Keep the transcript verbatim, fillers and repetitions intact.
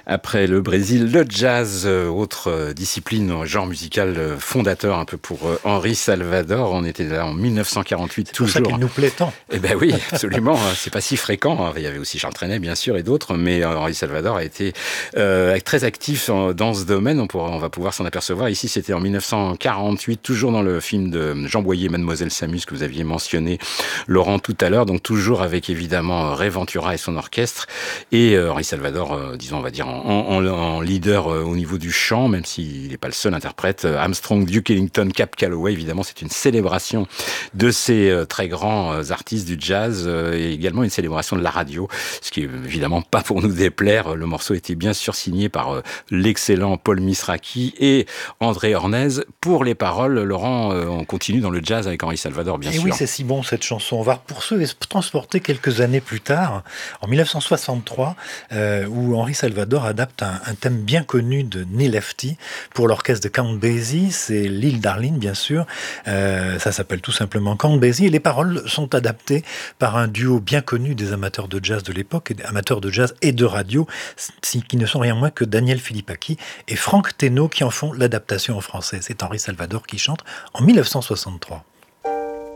Après le Brésil, le jazz, euh, autre euh, discipline, genre musical euh, fondateur un peu pour euh, Henri Salvador. On était là en mille neuf cent quarante-huit, C'est pour ça toujours. qu'il nous plaît tant. Eh ben oui, absolument. hein, C'est pas si fréquent. hein. Il y avait aussi Charles Trenet, bien sûr, et d'autres, mais euh, Henri Salvador a été euh, très actif en- dans ce domaine. On, pourra, on va pouvoir s'en apercevoir. Ici, c'était en mille neuf cent quarante-huit, toujours dans le film de Jean Boyer, Mademoiselle Samus, que vous aviez mentionné, Laurent, tout à l'heure. Donc toujours avec évidemment Ray Ventura et son orchestre, et euh, Henri Salvador, euh, disons, on va dire en, en, en leader euh, au niveau du chant, même s'il n'est pas le seul interprète. Euh, Armstrong, Duke Ellington, Cap Calloway, évidemment, c'est une célébration de ces euh, très grands euh, artistes du jazz, euh, et également une célébration de la radio, ce qui est évidemment pas pour nous déplaire. Le morceau était bien sûr signé par euh, l'excellent Paul Misraki et André Hornez. Pour les paroles, Laurent, euh, on continue dans le jazz avec Henri Salvador, bien Et sûr. oui, c'est si bon cette chanson. On va poursuivre et se transporter quelques années plus tard, en mille neuf cent soixante-trois, euh, où Henri Salvador adapte un, un thème bien connu de Neil Lefty pour l'orchestre de Count Basie. C'est l'île Darling, bien sûr. Euh, ça s'appelle tout simplement Count Basie. Et les paroles sont adaptées par un duo bien connu des amateurs de jazz de l'époque, et des amateurs de jazz et de radio, qui ne sont rien moins que Daniel Philippaki et Franck Thénault qui en font l'adaptation en français. C'est Henri Salvador qui chante en mille neuf cent soixante-trois.